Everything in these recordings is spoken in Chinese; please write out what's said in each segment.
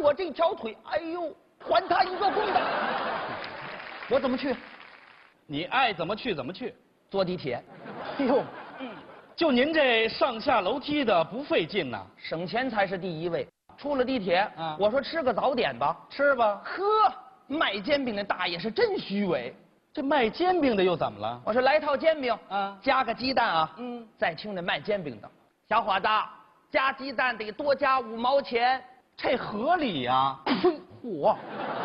我这条腿，哎呦，还他一个公道。我怎么去？ 你爱怎么去怎么去。 坐地铁。 哎呦，就您这上下楼梯的不费劲呐， 省钱才是第一位。出了地铁， 啊我说吃个早点吧， 吃吧。 呵，卖煎饼的大爷是真虚伪。 这卖煎饼的又怎么了？ 我说来套煎饼， 啊加个鸡蛋啊。再听那卖煎饼的，小伙子，加鸡蛋得多加5毛钱。 这合理呀。 嚯！ 我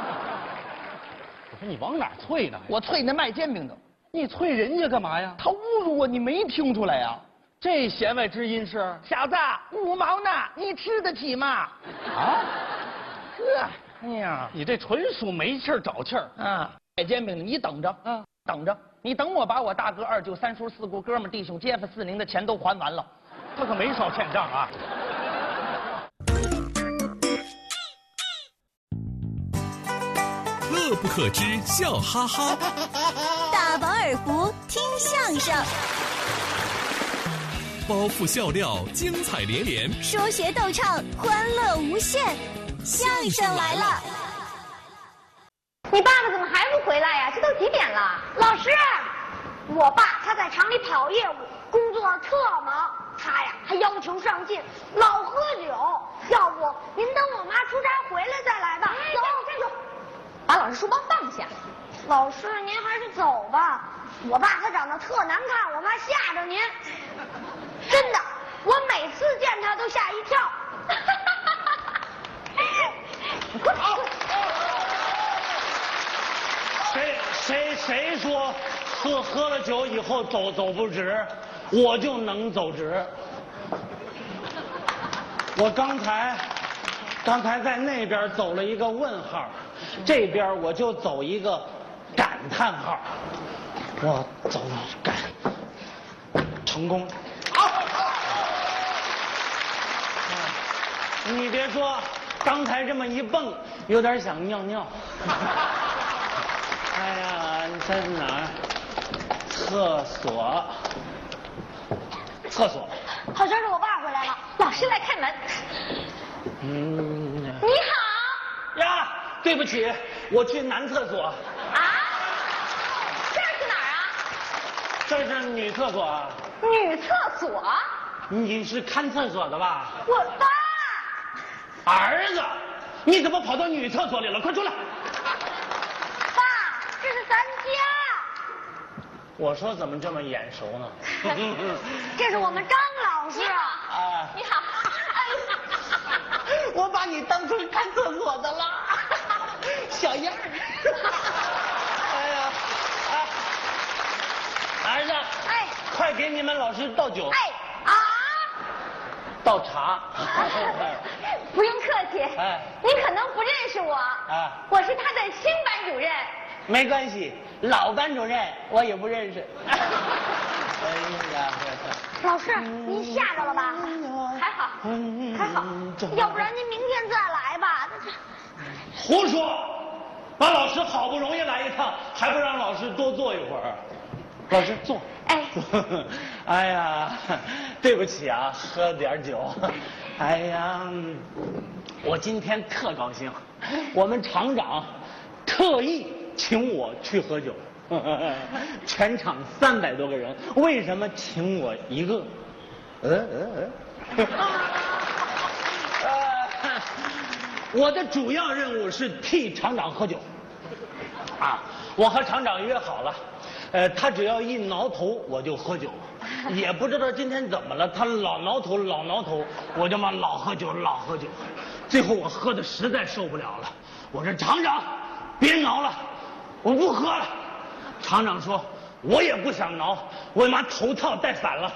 说你往哪儿啐呢？ 我啐那卖煎饼的， 你啐人家干嘛呀？ 他侮辱我，你没听出来呀？ 这弦外之音是？ 小子，5毛呢，你吃得起吗？ 啊？ 呵，哎呀， 你这纯属没气儿找气儿。 啊，卖煎饼的，你等着，等着，你等我把我大哥、二舅、三叔、四姑、哥们、弟兄、街坊、四邻的钱都还完了。 他可没少欠账啊。 乐不可支，笑哈哈。 大饱耳福，听相声。 包袱笑料，精彩连连。 说学逗唱，欢乐无限。相声来了！ 你爸爸怎么还不回来呀？这都几点了？老师，我爸他在厂里跑业务，工作特忙。他呀还要求上进，老喝酒。要不您等我妈出差回来再来吧。走，站住！把老师书包放下。老师，您还是走吧。我爸他长得特难看，我怕吓着您。真的，我每次见他都吓一跳。 谁说喝了酒以后走不直，我就能走直。我刚才在那边走了一个问号，这边我就走一个感叹号。我走感成功。你别说，刚才这么一蹦，有点想尿尿。哎呀，你在哪儿？厕所。 好像是我爸回来了，老师来开门。你好。 呀，对不起，我去男厕所。 啊？这是哪儿啊？ 这是女厕所啊。 女厕所？ 你是看厕所的吧？ 我爸。 儿子，你怎么跑到女厕所里了？快出来！ 爸，这是咱家。 我说怎么这么眼熟呢？ 这是我们张老师。 啊， 你好。 我把你当成看厕所的了，小样儿。哎呀，儿子， 哎， 快给你们老师倒酒。 哎啊， 倒茶。 不用客气。 哎， 您可能不认识我。 啊， 我是他的新班主任。 没关系，老班主任我也不认识。哎呀， 老师，您吓着了吧？还好，还好，要不然您明天再来吧。 胡说！把老师好不容易来一趟，还不让老师多坐一会儿？老师坐。 哎， 哎呀，对不起啊，喝点酒。哎呀，我今天特高兴，我们厂长特意请我去喝酒。全场300多个人，为什么请我一个？我的主要任务是替厂长喝酒。啊，我和厂长约好了，他只要一挠头我就喝酒，也不知道今天怎么了，他老挠头，我就嘛老喝酒。最后我喝的实在受不了了，我说厂长，别挠了，我不喝了。厂长说，我也不想挠，我把头套戴反了。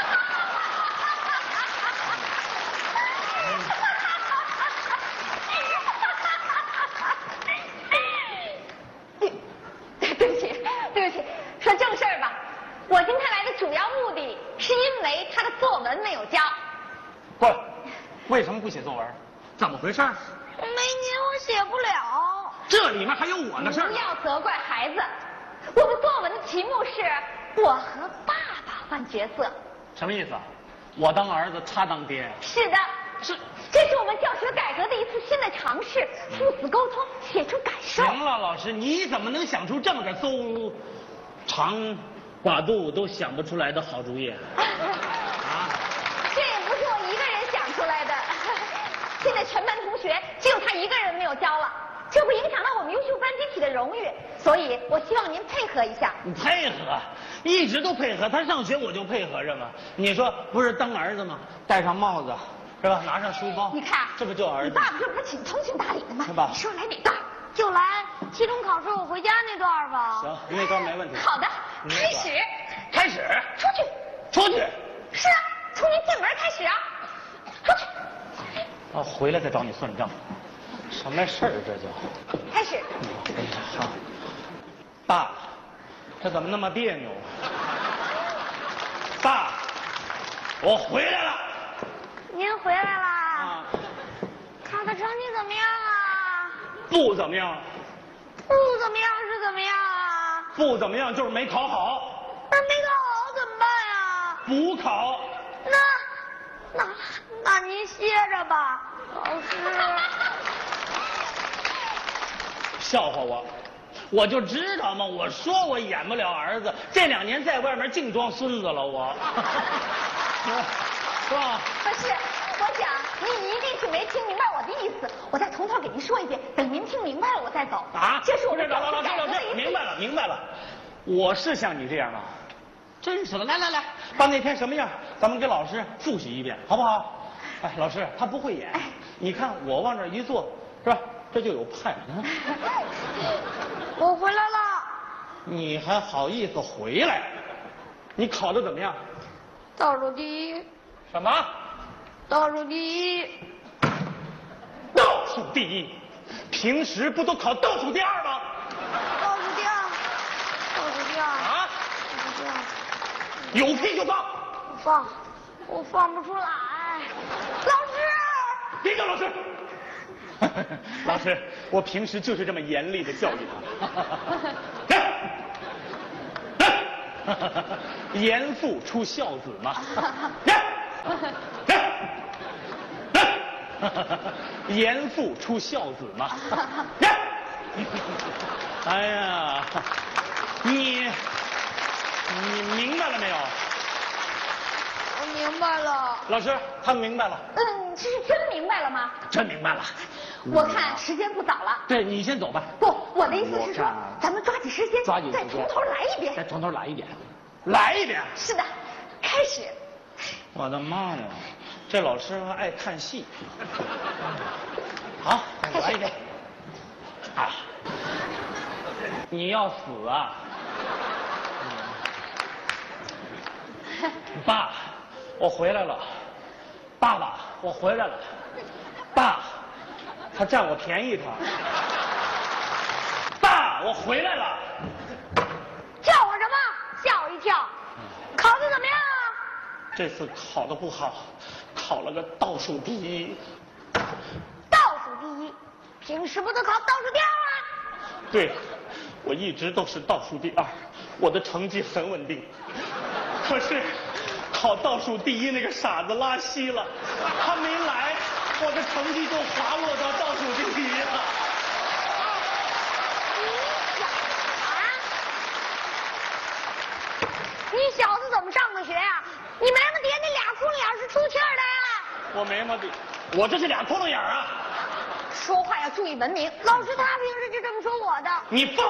对不起，说正事儿吧。我今天来的主要目的是因为他的作文没有交。 不，为什么不写作文？怎么回事？ 没您我写不了。 这里面还有我的事儿。 不要责怪孩子。我的作文的题目是我和爸爸换角色。 什么意思啊？我当儿子，他当爹。 是的。 是， 这是我们教学改革的一次新的尝试，父子沟通，写出感受。 行了，老师，你怎么能想出这么个邹长寡肚都想不出来的好主意啊？ 这也不是我一个人想出来的，现在全班同学只有他一个人没有交了，这会影响到我们优秀班集体的荣誉，所以我希望您配合一下。 你配合，一直都配合，他上学我就配合着嘛。你说不是当儿子吗？戴上帽子，是吧？拿上书包， 你看， 这不就儿子？ 你爸爸这不是挺通情达理的吗？ 是吧？ 你说来哪段？就来期中考试我回家那段吧。 行，那段没问题。 好的，开始。 开始。 出去。 出去。 是啊，从你进门开始啊。出去。 啊，回来再找你算账。什么事儿这就？ 开始。 好。爸，这怎么那么别扭？爸，我回来了。 您回来啦？ 啊， 考的成绩怎么样啊？ 不怎么样。 不怎么样是怎么样啊？ 不怎么样就是没考好。 那没考好怎么办呀？ 补考。 那您歇着吧，老师。 笑话我，我就知道嘛，我说我演不了儿子，这2年在外面净装孙子了我，是吧？ 不是，我想您一定是没听明白我的意思，我再从头给您说一遍，等您听明白了我再走。 啊， 这是我们老师， 明明白了，我是像你这样吗？真是的，来，把那天什么样，咱们给老师复习一遍，好不好？哎，老师他不会演，你看我往这一坐，是吧？这就有派啊。 我回来了。 你还好意思回来？你考得怎么样？ 倒数第一。 什么？ 倒数第一。 倒数第一？平时不都考倒数第2吗？ 倒数第2。倒数第2。 啊？ 倒数第2。 有屁就放！ 我放不出来。老师！ 别叫老师！老师，我平时就是这么严厉的教育他。严父出孝子嘛。严父出孝子嘛。哎呀，你明白了没有？ 我明白了。 老师，他明白了。 这是真明白了吗？ 真明白了。 我看时间不早了。 对，你先走吧。 不，我的意思是说，咱们抓紧时间，再从头来一遍。 再从头来一遍。来一遍。 是的，开始。 我的妈呀，这老师还爱看戏。好，再来一遍。啊，你要死啊！爸，我回来了。爸爸，我回来了。爸，他占我便宜他。爸，我回来了。 叫我什么？吓我一跳。考得怎么样啊？ 这次考得不好，考了个倒数第一。 倒数第一？平时不都考倒数第2吗？ 对，我一直都是倒数第2，我的成绩很稳定。可是考倒数第一那个傻子拉稀了，他没来，我的成绩就滑落到倒数第1了。 你小子怎么上的学呀？你眉毛底下那俩窟窿眼是出气儿的呀？ 我眉毛底，我这是俩窟窿眼啊！ 说话要注意文明，老师他平时就这么说我的。 你放！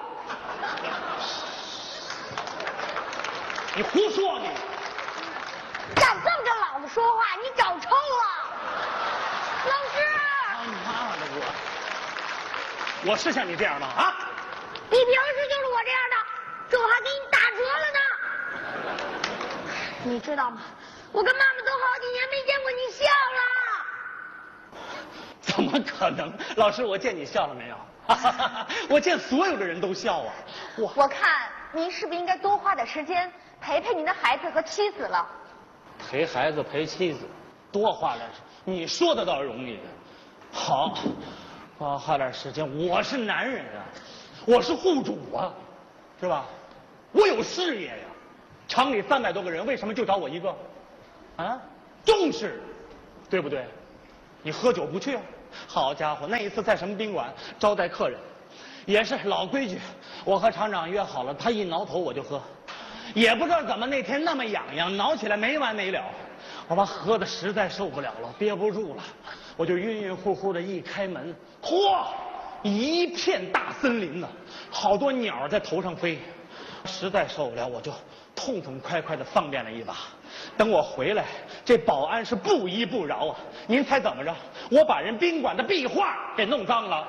你胡说你！ 敢这么跟老子说话，你找抽了！老师！ 他妈的我是像你这样吗？啊？ 你平时就是我这样的，这我还给你打折了呢。你知道吗？我跟妈妈都好几年没见过你笑了。 怎么可能？老师，我见你笑了没有？我见所有的人都笑啊！ 我看您是不是应该多花点时间陪陪您的孩子和妻子了？ 陪孩子陪妻子，多花点时间，你说的倒容易。好，多花点时间。我是男人啊，我是户主啊，是吧？我有事业呀。厂里300多个人，为什么就找我一个？啊，重视，对不对？ 你喝酒不去啊？好家伙，那一次在什么宾馆招待客人，也是老规矩，我和厂长约好了，他一挠头我就喝，也不知道怎么那天那么痒痒，挠起来没完没了。我把喝的实在受不了了，憋不住了，我就晕晕乎乎的一开门，嚯，一片大森林呢，好多鸟在头上飞，实在受不了，我就痛痛快快的放便了一把。等我回来，这保安是不依不饶啊！您猜怎么着？我把人宾馆的壁画给弄脏了，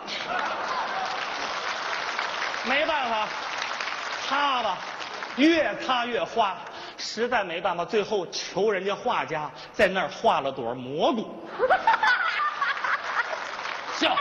没办法，擦吧，越擦越花，实在没办法，最后求人家画家在那儿画了朵蘑菇。笑，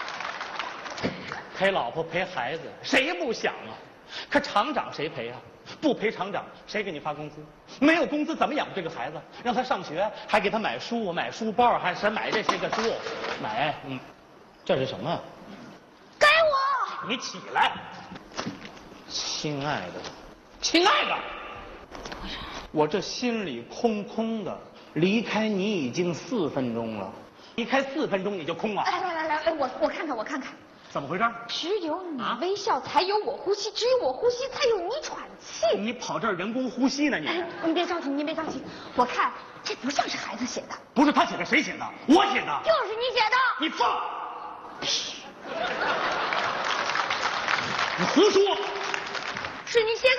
陪老婆陪孩子，谁不想啊？可厂长谁陪啊？不陪厂长，谁给你发工资？没有工资怎么养这个孩子？让他上学，还给他买书、买书包，还是买这些个书，买，这是什么？ 给我！ 你起来，亲爱的，亲爱的，我这心里空空的，离开你已经4分钟了，离开4分钟你就空了。 来，我看看，我看看。 怎么回事？ 只有你微笑，才有我呼吸；只有我呼吸，才有你喘气。 你跑这儿人工呼吸呢？你您别着急，您别着急。我看这不像是孩子写的。 不是他写的，谁写的？我写的。 就是你写的。 你放屁！你胡说！ 是你写给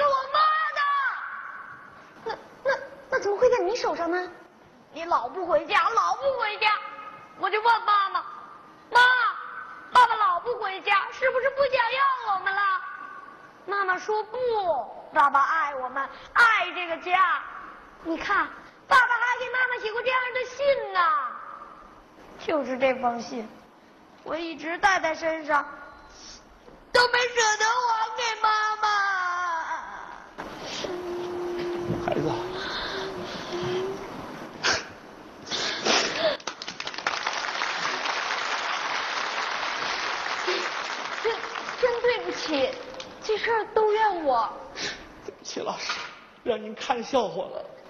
我妈的。那怎么会在你手上呢？你老不回家，老不回家，我就问妈妈，妈。爸爸老不回家，是不是不想要我们了？妈妈说不，爸爸爱我们，爱这个家。你看，爸爸还给妈妈写过这样的信呢。就是这封信，我一直带在身上，都没舍得还给妈妈。 孩子。 真对不起，这事儿都怨我。 对不起，老师，让您看笑话了。